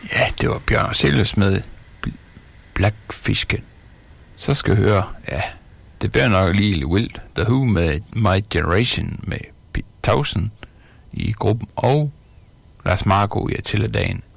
Ja, det var Bjørn Afzelius med Blackfisken. Så skal jeg høre, ja, det bliver nok lige vildt. The Who med My Generation med Pete Townsend i gruppen, og Lars Marco i Attila Dagen.